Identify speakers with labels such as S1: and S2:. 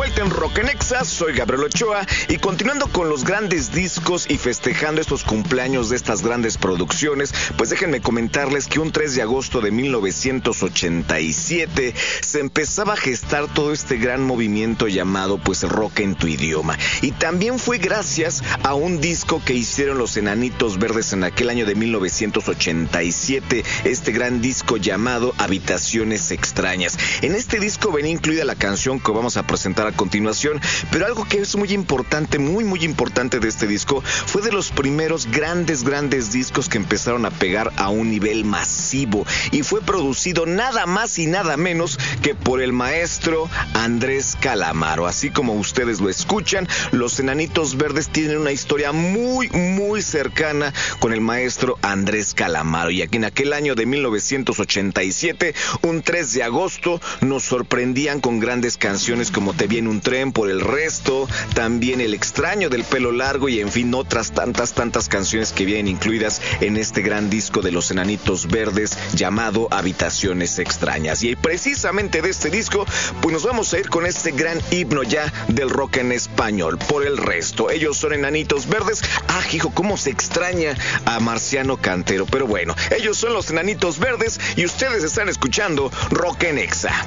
S1: vuelta en Rock en Exa, soy Gabriel Ochoa y continuando con los grandes discos y festejando estos cumpleaños de estas grandes producciones, pues déjenme comentarles que un 3 de agosto de 1987 se empezaba a gestar todo este gran movimiento llamado pues rock en tu idioma, y también fue gracias a un disco que hicieron los Enanitos Verdes en aquel año de 1987, este gran disco llamado Habitaciones Extrañas. En este disco venía incluida la canción que vamos a presentar a continuación, pero algo que es muy importante, muy importante de este disco, fue de los primeros grandes discos que empezaron a pegar a un nivel masivo, y fue producido nada más y nada menos que por el maestro Andrés Calamaro. Así como ustedes lo escuchan, los Enanitos Verdes tienen una historia muy cercana con el maestro Andrés Calamaro, y aquí en aquel año de 1987, un 3 de agosto, nos sorprendían con grandes canciones como Te viene un tren, Por el resto, también El extraño del pelo largo, y en fin otras tantas canciones que vienen incluidas en este gran disco de los Enanitos Verdes llamado Habitaciones Extrañas. Y precisamente de este disco pues nos vamos a ir con este gran himno ya del rock en español, Por el resto. Ellos son Enanitos Verdes. Hijo, cómo se extraña a Marciano Cantero, pero bueno, ellos son los Enanitos Verdes y ustedes están escuchando Rock en Exa.